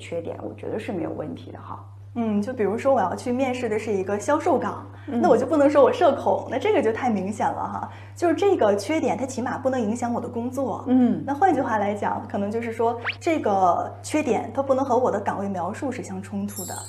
缺点，我觉得是没有问题的哈。 就比如说我要去面试的是一个销售岗，那我就不能说我社恐，那这个就太明显了哈。就是这个缺点，它起码不能影响我的工作。那换句话来讲，可能就是说这个缺点它不能和我的岗位描述是相冲突的。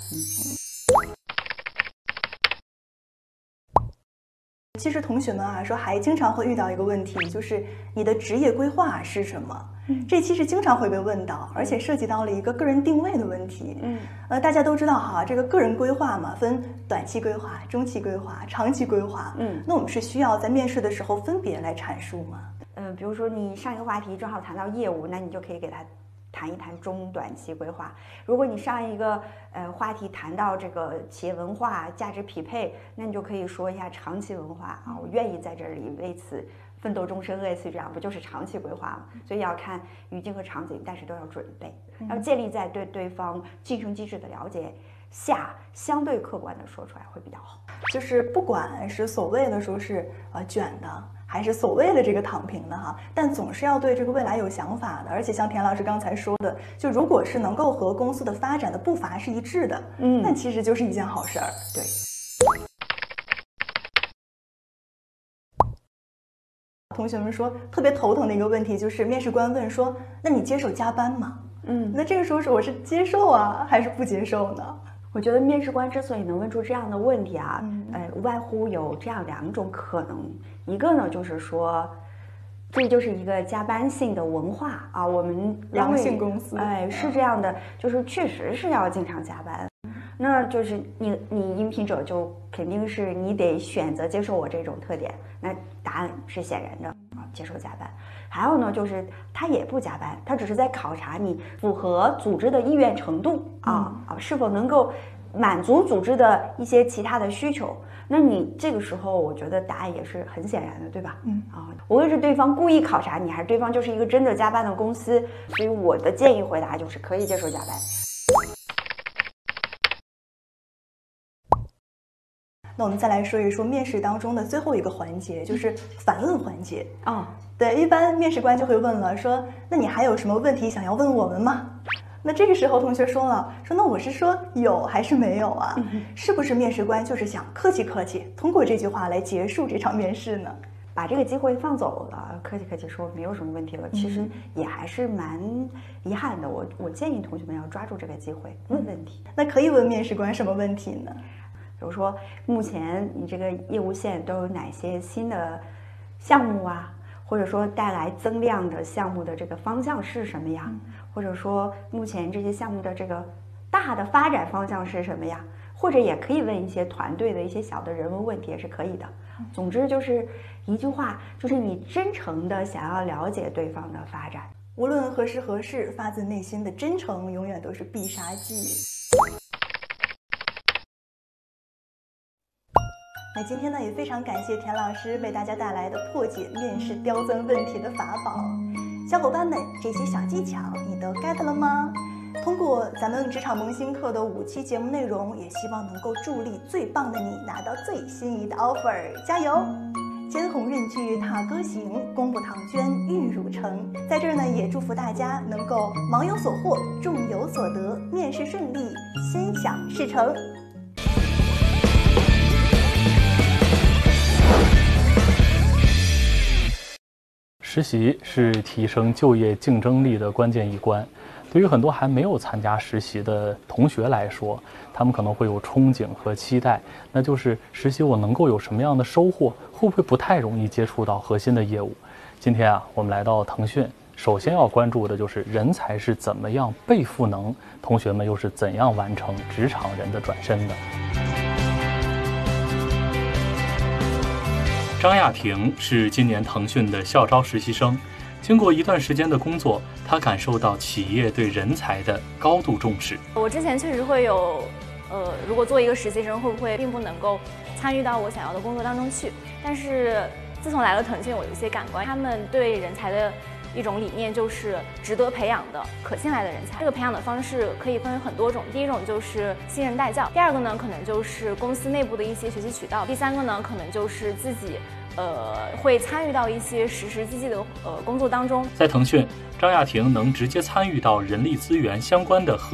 其实同学们啊，说还经常会遇到一个问题，就是你的职业规划是什么？这其实经常会被问到，而且涉及到了一个个人定位的问题。大家都知道哈，这个个人规划嘛，分短期规划、中期规划、长期规划。那我们是需要在面试的时候分别来阐述吗？ 比如说你上一个话题正好谈到业务，那你就可以给他谈一谈中短期规划。如果你上一个话题谈到这个企业文化、价值匹配，那你就可以说一下长期文化啊，我愿意在这里为此奋斗终身，类似于这样，不就是长期规划吗？所以要看语境和场景，但是都要准备，要建立在对对方晋升机制的了解下，相对客观的说出来会比较好。 就是不管是所谓的说是卷的，还是所谓的这个躺平的哈，但总是要对这个未来有想法的。而且像田老师刚才说的，就如果是能够和公司的发展的步伐是一致的，那其实就是一件好事儿。 对。 同学们说特别头疼的一个问题就是面试官问说，那你接受加班吗？那这个时候我是接受啊，还是不接受呢？ 我觉得面试官之所以能问出这样的问题啊，无外乎有这样两种可能。一个呢，就是说，这就是一个加班性的文化啊，我们良性公司， 是这样的，就是确实是要经常加班。那就是你应聘者就肯定是你得选择接受我这种特点，那答案是显然的啊，接受加班。还有呢，就是他也不加班，他只是在考察你符合组织的意愿程度是否能够满足组织的一些其他的需求。那你这个时候，我觉得答案也是很显然的，对吧？无论是对方故意考察你，还是对方就是一个真的加班的公司，所以我的建议回答就是可以接受加班。 那我们再来说一说面试当中的最后一个环节，就是反问环节。对，一般面试官就会问了，说那你还有什么问题想要问我们吗？那这个时候同学说了，说那我是说有还是没有啊？是不是面试官就是想客气客气，通过这句话来结束这场面试呢？ 把这个机会放走了，客气客气说没有什么问题了，其实也还是蛮遗憾的。我建议同学们要抓住这个机会问问题。 那可以问面试官什么问题呢？ 比如说，目前你这个业务线都有哪些新的项目啊？或者说带来增量的项目的这个方向是什么呀？或者说目前这些项目的这个大的发展方向是什么呀？或者也可以问一些团队的一些小的人文问题也是可以的。总之就是一句话，就是你真诚的想要了解对方的发展， 无论何时何事，发自内心的真诚永远都是必杀技。那今天呢，也非常感谢田老师为大家带来的破解面试刁钻问题的法宝。小伙伴们，这些小技巧你都 get 了吗？通过咱们职场萌新课的5期节目内容，也希望能够助力最棒的你拿到最心仪的 offer， 加油！肩鸿闰绻踏歌行，功不唐捐玉汝成。在这儿呢，也祝福大家能够忙有所获，众有所得，面试顺利，心想事成。 实习是提升就业竞争力的关键一关。对于很多还没有参加实习的同学来说，他们可能会有憧憬和期待，那就是实习我能够有什么样的收获，会不会不太容易接触到核心的业务。今天我们来到腾讯，首先要关注的就是人才是怎么样被赋能，同学们又是怎样完成职场人的转身的。张亚婷是今年腾讯的校招实习生，经过一段时间的工作，她感受到企业对人才的高度重视。 我之前确实会有，如果做一个实习生，会不会并不能够参与到我想要的工作当中去？但是自从来了腾讯，我有一些感官，他们对人才的一种理念就是值得培养的、可信赖的人才。这个培养的方式可以分为很多种，第一种就是新人带教，第二个呢可能就是公司内部的一些学习渠道，第三个呢可能就是自己会参与到一些实实际际的工作当中。 在腾讯，张亚婷能直接参与到人力资源相关的